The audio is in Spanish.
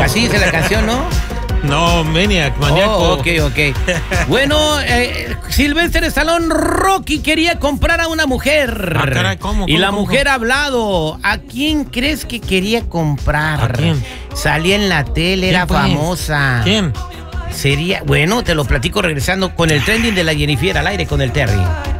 Así dice la canción, ¿no? No, maníaco. Oh, ok. Bueno, Sylvester Stallone, Rocky quería comprar a una mujer. Ah, caray, ¿cómo? Y la mujer ha hablado. ¿A quién crees que quería comprar? ¿A quién? Salía en la tele, era ¿Quién, pues? famosa. ¿Quién? Sería, bueno, te lo platico regresando con el trending de la Jennifer al aire con el Terry.